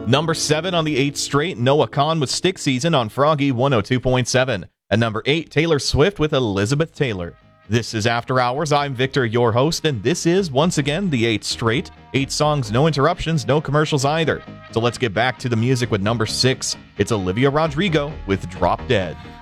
Number 7 on the 8th straight, Noah Kahan with Stick Season on Froggy 102.7. At number 8, Taylor Swift with Elizabeth Taylor. This is After Hours. I'm Victor, your host, and this is, once again, the 8th straight. 8 songs, no interruptions, no commercials either. So let's get back to the music with number 6. It's Olivia Rodrigo with Drop Dead.